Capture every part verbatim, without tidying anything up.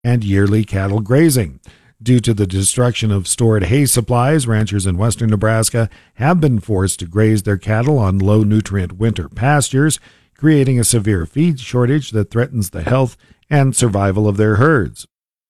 and yearly cattle grazing. Due to the destruction of stored hay supplies, ranchers in western Nebraska have been forced to graze their cattle on low-nutrient winter pastures, creating a severe feed shortage that threatens the health and survival of their herds.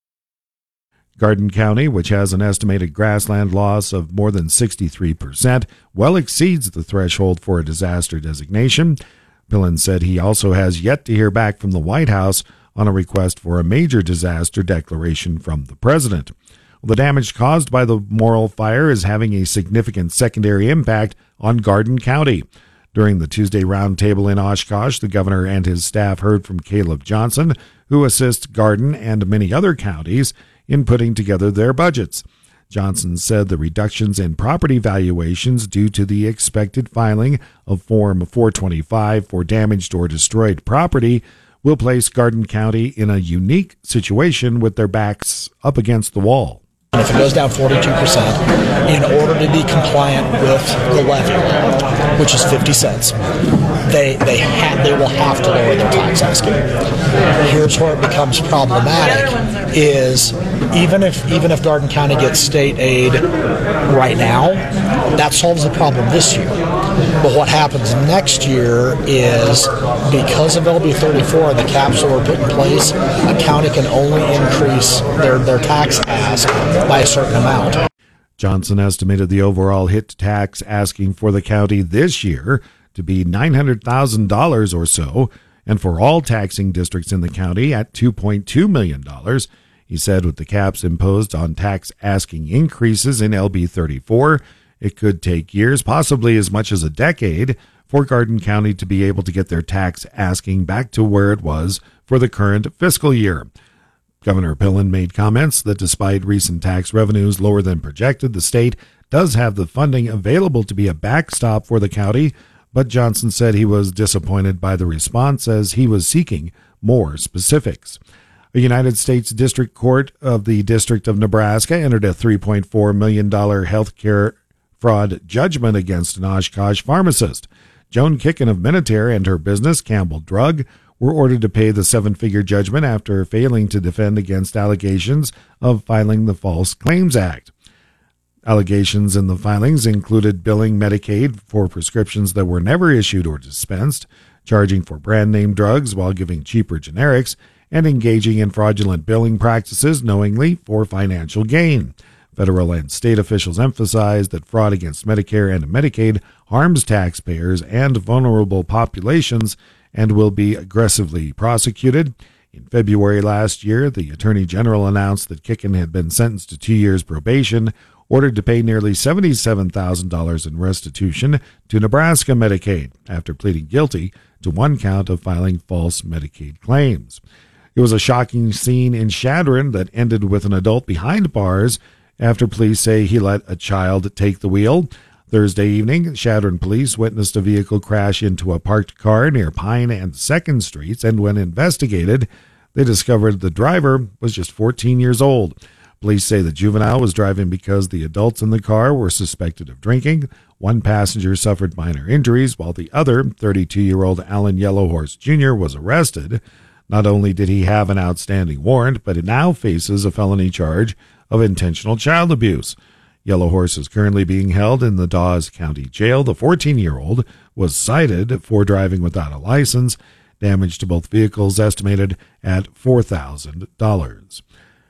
Garden County, which has an estimated grassland loss of more than sixty-three percent, well exceeds the threshold for a disaster designation. Pillen said he also has yet to hear back from the White House on a request for a major disaster declaration from the president. The damage caused by the Morrill fire is having a significant secondary impact on Garden County. During the Tuesday roundtable in Oshkosh, the governor and his staff heard from Caleb Johnson, who assists Garden and many other counties in putting together their budgets. Johnson said the reductions in property valuations due to the expected filing of Form four twenty-five for damaged or destroyed property will place Garden County in a unique situation with their backs up against the wall. If it goes down forty-two percent, in order to be compliant with the levy, which is fifty cents, they they ha- they will have to lower their tax asking. Here's where it becomes problematic: is even if even if Garden County gets state aid right now, that solves the problem this year. But what happens next year is, because of L B thirty-four and the caps that were put in place, a county can only increase their, their tax ask by a certain amount. Johnson estimated the overall hit to tax asking for the county this year to be nine hundred thousand dollars or so, and for all taxing districts in the county at two point two million dollars. He said with the caps imposed on tax asking increases in L B thirty-four, it could take years, possibly as much as a decade, for Garden County to be able to get their tax asking back to where it was for the current fiscal year. Governor Pillen made comments that despite recent tax revenues lower than projected, the state does have the funding available to be a backstop for the county, but Johnson said he was disappointed by the response as he was seeking more specifics. A United States District Court of the District of Nebraska entered a three point four million dollars health care fraud judgment against an Oshkosh pharmacist. Joan Kicken of Minutair and her business, Campbell Drug, were ordered to pay the seven-figure judgment after failing to defend against allegations of filing the False Claims Act. Allegations in the filings included billing Medicaid for prescriptions that were never issued or dispensed, charging for brand-name drugs while giving cheaper generics, and engaging in fraudulent billing practices knowingly for financial gain. Federal and state officials emphasized that fraud against Medicare and Medicaid harms taxpayers and vulnerable populations and will be aggressively prosecuted. In February last year, the Attorney General announced that Kicken had been sentenced to two years probation, ordered to pay nearly seventy-seven thousand dollars in restitution to Nebraska Medicaid after pleading guilty to one count of filing false Medicaid claims. It was a shocking scene in Chadron that ended with an adult behind bars after police say he let a child take the wheel. Thursday evening, Chadron police witnessed a vehicle crash into a parked car near Pine and second Streets, and when investigated, they discovered the driver was just fourteen years old. Police say the juvenile was driving because the adults in the car were suspected of drinking. One passenger suffered minor injuries, while the other, thirty-two-year-old Alan Yellowhorse Junior, was arrested. Not only did he have an outstanding warrant, but he now faces a felony charge of intentional child abuse. Yellowhorse is currently being held in the Dawes County Jail. The fourteen-year-old was cited for driving without a license. Damage to both vehicles estimated at four thousand dollars.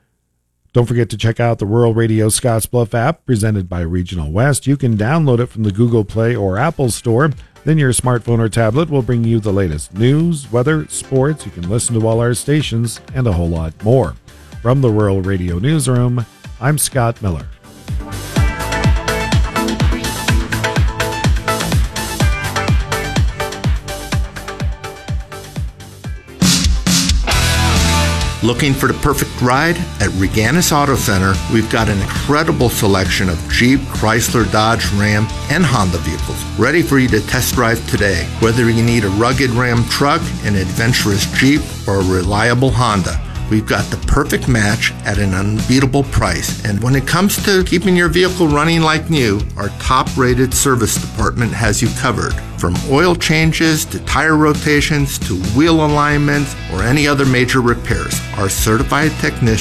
Don't forget to check out the Rural Radio Scottsbluff app presented by Regional West. You can download it from the Google Play or Apple Store. Then your smartphone or tablet will bring you the latest news, weather, sports. You can listen to all our stations and a whole lot more. From the Rural Radio Newsroom, I'm Scott Miller. Looking for the perfect ride? At Reganis Auto Center, we've got an incredible selection of Jeep, Chrysler, Dodge, Ram, and Honda vehicles ready for you to test drive today. Whether you need a rugged Ram truck, an adventurous Jeep, or a reliable Honda, We've got the perfect match at an unbeatable price. And when it comes to keeping your vehicle running like new, our top-rated service department has you covered. From oil changes to tire rotations to wheel alignments or any other major repairs, our certified technicians